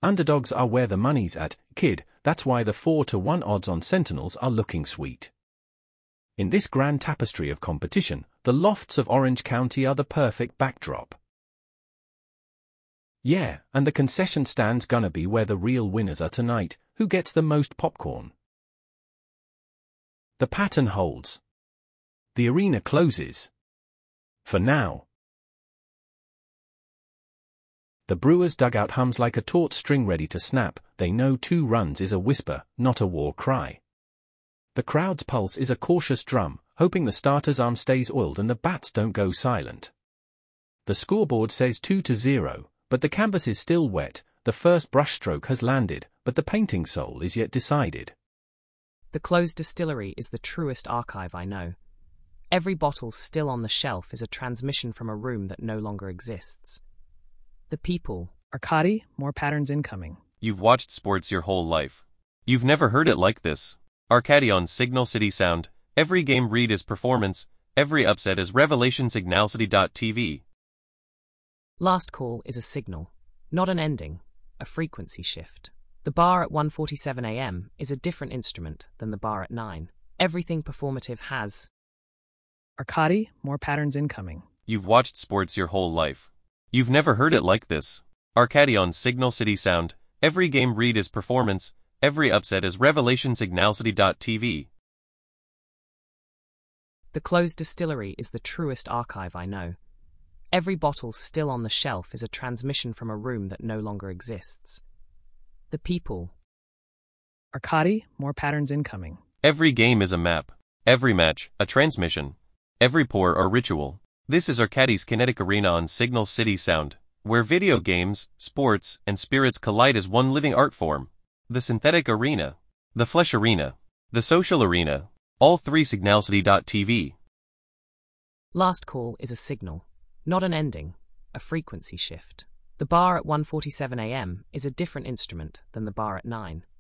Underdogs are where the money's at, kid, that's why the 4-to-1 odds on Sentinels are looking sweet. In this grand tapestry of competition, the lofts of Orange County are the perfect backdrop. Yeah, and the concession stand's gonna be where the real winners are tonight. Who gets the most popcorn? The pattern holds. The arena closes. For now. The Brewers' dugout hums like a taut string ready to snap. They know 2 runs is a whisper, not a war cry. The crowd's pulse is a cautious drum, hoping the starter's arm stays oiled and the bats don't go silent. The scoreboard says 2-0, but the canvas is still wet. The first brushstroke has landed, but the painting soul is yet decided. The closed distillery is the truest archive I know. Every bottle still on the shelf is a transmission from a room that no longer exists. The people. Arcadi, more patterns incoming. You've watched sports your whole life. You've never heard it like this. Arcadi on Signal City Sound. Every game read is performance, every upset is revelation. Signalcity.tv. Last call is a signal, not an ending, a frequency shift. The bar at 1:47 a.m. is a different instrument than the bar at 9. Everything performative has. Arcadi, more patterns incoming. You've watched sports your whole life. You've never heard it like this. Arcadi on Signal City Sound. Every game read is performance, every upset is revelation. Signalcity.tv. The closed distillery is the truest archive I know. Every bottle still on the shelf is a transmission from a room that no longer exists. The people. Arcadi, more patterns incoming. Every game is a map. Every match, a transmission. Every pour or ritual. This is Arcadi's Kinetic Arena on Signal City Sound, where video games, sports, and spirits collide as one living art form. The synthetic arena, the flesh arena, the social arena, all 3. Signalcity.tv. Last call is a signal, not an ending, a frequency shift. The bar at 1:47 a.m. is a different instrument than the bar at 9.